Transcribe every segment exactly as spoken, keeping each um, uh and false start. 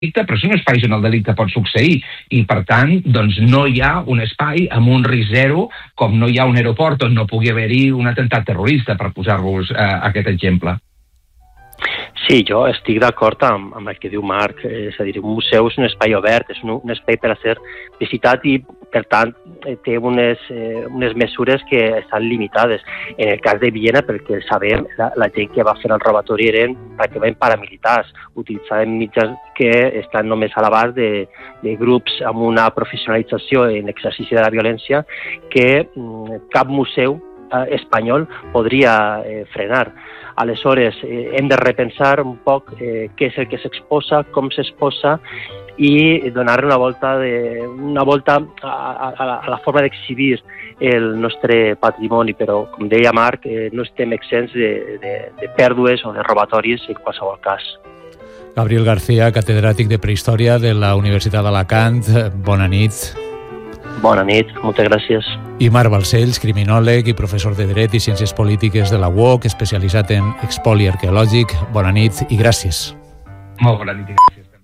delicte, però és un espai on el delicte pot succeir i, per tant, doncs no hi ha un espai amb un risc zero com no hi ha un aeroport on no pugui haver-hi un atemptat terrorista, per posar-vos eh, aquest exemple. Sí, jo estic d'acord amb, amb el que diu Marc, és a dir, un museu és un espai obert, és un, un espai per a ser visitat i, per tant, té unes, eh, unes mesures que estan limitades. En el cas de Viena, perquè sabem, la, la gent que va fer el robatori eren pràcticament paramilitars, utilitzaven mitjans que estan només a l'abast de, de grups amb una professionalització en l'exercici de la violència que mm, cap museu eh, espanyol podria eh, frenar. Aleshores, eh, hem de repensar un poc eh, què és el que s'exposa, com s'exposa i donar una volta, de, una volta a, a, a la forma d'exhibir el nostre patrimoni, però, com deia Marc, eh, no estem exempts de, de, de pèrdues o de robatoris en qualsevol cas. Gabriel García, catedràtic de Prehistòria de la Universitat d'Alacant, bona nit. Bona nit, moltes gràcies. I Marc Balcells, criminòleg i professor de Dret i Ciències Polítiques de la U O C, especialitzat en expoli arqueològic. Bona nit i gràcies. Molt bona nit i gràcies també.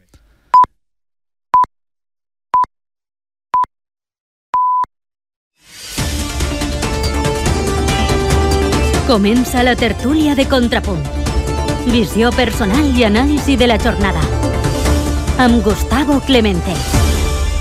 Comença la tertúlia de Contrapunt. Visió personal i anàlisi de la jornada. Amb Gustavo Clemente.